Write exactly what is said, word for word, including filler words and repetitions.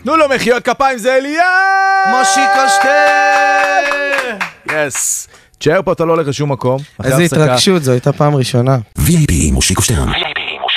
תנו לו מחיאות כפיים, זה אליה! מושיקו שטר! יס. תשאר פה, אתה לא הולך לשום מקום. איזה התרגשות, זו הייתה פעם ראשונה. וי איי פי מושיקו שטרן.